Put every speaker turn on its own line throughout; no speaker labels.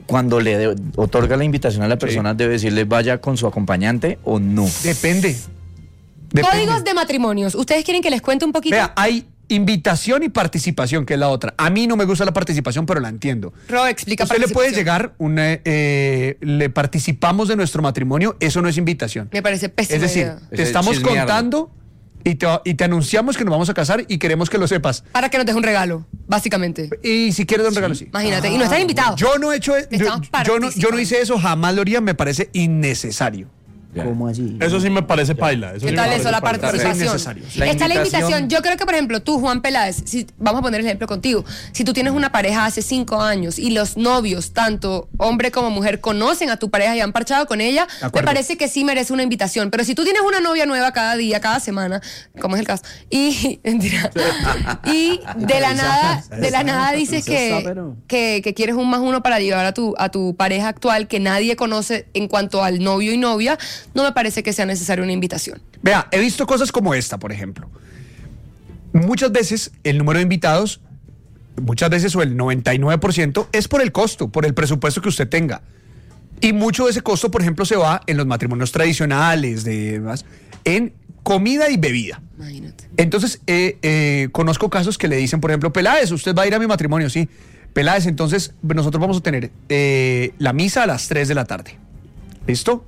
cuando otorga la invitación a la persona, debe decirle vaya con su acompañante o no.
Depende.
Códigos de matrimonios. ¿Ustedes quieren que les cuente un poquito?
Vea, hay invitación y participación, que es la otra. A mí no me gusta la participación, pero la entiendo.
Ro, explica
Usted le puede llegar, le participamos de nuestro matrimonio, eso no es invitación.
Me parece pésimo.
Es decir, te estamos contando y te anunciamos que nos vamos a casar y queremos que lo sepas.
Para que nos deje un regalo, básicamente.
Y si quieres dar un regalo, sí.
Imagínate, y no están invitados.
Yo no he hecho, yo no hice eso, jamás lo haría, me parece innecesario.
¿Cómo así?
Eso sí me parece paila.
¿Qué tal eso, la participación? Está la invitación. Yo creo que, por ejemplo, tú, Juan Peláez, vamos a poner el ejemplo contigo. Si tú tienes una pareja hace 5 años y los novios, tanto hombre como mujer, conocen a tu pareja y han parchado con ella, me parece que sí merece una invitación. Pero si tú tienes una novia nueva cada día, cada semana, como es el caso, y de la nada dices que quieres un más uno para llevar a tu pareja actual que nadie conoce en cuanto al novio y novia, no me parece que sea necesaria una invitación.
Vea, he visto cosas como esta, por ejemplo. Muchas veces el número de invitados, muchas veces o el 99% es por el costo, por el presupuesto que usted tenga. Y mucho de ese costo, por ejemplo, se va en los matrimonios tradicionales, en comida y bebida.
Imagínate.
Entonces, conozco casos que le dicen, por ejemplo, Peláez, usted va a ir a mi matrimonio, sí. Peláez, entonces nosotros vamos a tener la misa a las 3 de la tarde. ¿Listo?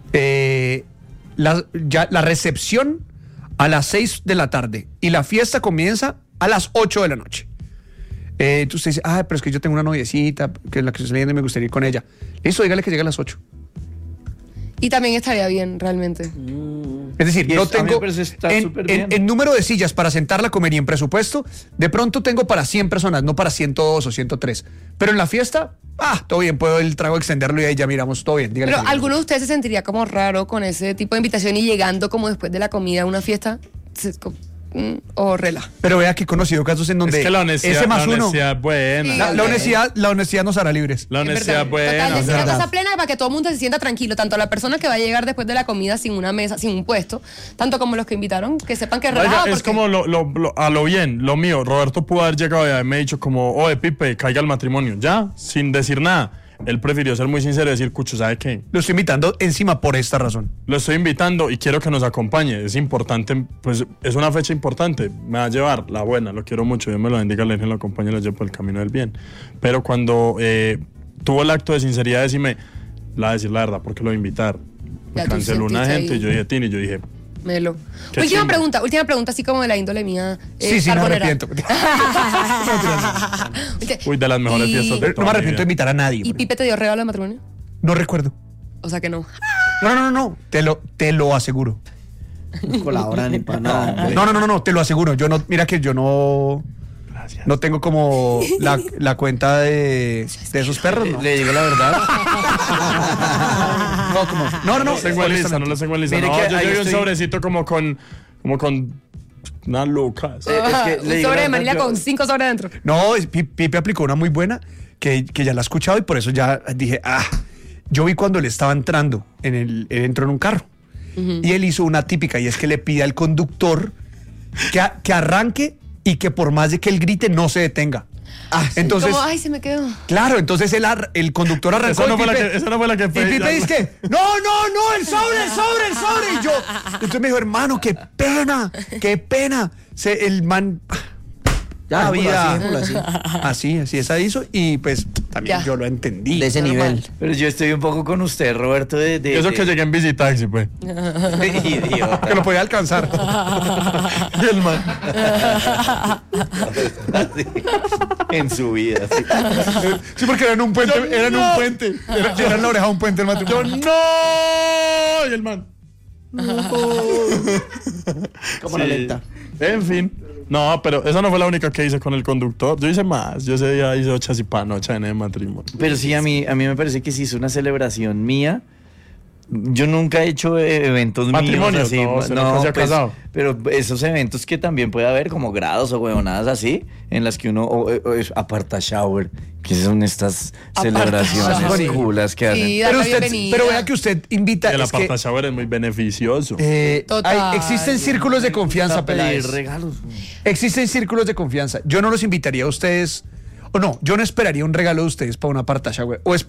La recepción a las 6 de la tarde y la fiesta comienza a las 8 de la noche. Entonces usted dice, pero es que yo tengo una noviecita, que es la que estoy leyendo y me gustaría ir con ella. Listo, dígale que llegue a las 8.
Y también estaría bien, realmente.
Es decir, no tengo
en
número de sillas para sentarla a comer y en presupuesto, de pronto tengo para 100 personas, no para 102 o 103. Pero en la fiesta, todo bien, puedo el trago extenderlo y ahí ya miramos, todo bien.
Pero ¿alguno de ustedes se sentiría como raro con ese tipo de invitación y llegando como después de la comida a una fiesta? O rela.
Pero vea que he conocido casos en donde
es que la honestidad,
ese más
la
uno,
honestidad es buena.
Sí,
la honestidad nos hará libres.
La honestidad es buena.
Total, decir una cosa plena para que todo el mundo se sienta tranquilo, tanto la persona que va a llegar después de la comida sin una mesa, sin un puesto, tanto como los que invitaron, que sepan que es relajado.
Es como a lo bien, lo mío. Roberto pudo haber llegado y haberme dicho como, oye, Pipe, caiga al matrimonio. Ya, sin decir nada. Él prefirió ser muy sincero y decir, Cucho, ¿sabe qué?
Lo estoy invitando encima por esta razón.
Lo estoy invitando y quiero que nos acompañe. Es importante, pues es una fecha importante. Me va a llevar la buena, lo quiero mucho. Dios me lo bendiga, le lo acompañe y lo llevo por el camino del bien. Pero cuando tuvo el acto de sinceridad de decirme, decir la verdad, porque lo voy a invitar. Me canceló una gente y yo dije, Tini, yo dije...
Melo. Última pregunta, así como de la índole mía.
Sí, me arrepiento.
Uy, de las mejores fiestas de
no me arrepiento de invitar a nadie.
¿Y Pipe te dio regalo de matrimonio?
No recuerdo.
O sea que no.
No. Te lo aseguro.
No colaboran ni para nada.
No, te lo aseguro. Mira que yo no... Gracias. No tengo como la cuenta de esos perros, ¿no?
Le digo la verdad.
No.
No los tengo en lista. No, yo llevo un sobrecito como con unas lucas.
Un sobre de Manila con 5 sobres dentro.
No, Pipe aplicó una muy buena que ya la he escuchado y por eso ya dije, yo vi cuando él estaba entrando, él entró en un carro y él hizo una típica y es que le pide al conductor que arranque y que por más de que él grite no se detenga. Entonces,
como, se me quedó.
Claro, entonces el conductor arrancó.
Esa no fue la que
fue. Y Pipe dice que, no, el sobre. Y yo, entonces me dijo, hermano, qué pena. El man...
Ya,
así esa hizo y pues también yo lo entendí.
De ese nivel. Pero yo estoy un poco con usted, Roberto,
Eso que llegué en bicitaxi, pues.
Idiota.
Que lo podía alcanzar. Y el man.
En su vida, sí.
Sí, porque era en un puente. Era en la oreja de un puente el matrimonio.
Yo no. Y el man.
Como la lenta.
En fin. No, pero esa no fue la única que hice con el conductor. Yo hice más. Yo ese día hice 8 chazipanochas en el matrimonio.
Pero sí, a mí me parece que sí hizo una celebración mía. Yo nunca he hecho eventos
matrimonios
míos así.
No, pues, casado.
Pero esos eventos que también puede haber como grados o huevonadas así, en las que uno aparta shower, que son estas celebraciones culas que hacen.
Sí,
pero vea que usted invita.
El aparta shower es muy beneficioso.
Existen círculos de confianza, Peláez.
Regalos.
Existen círculos de confianza. Yo no los invitaría a ustedes, yo no esperaría un regalo de ustedes para una aparta shower.